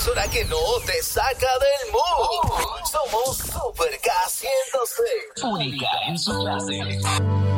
emisora que no te saca del mood. Somos Super K106. Única en su clase.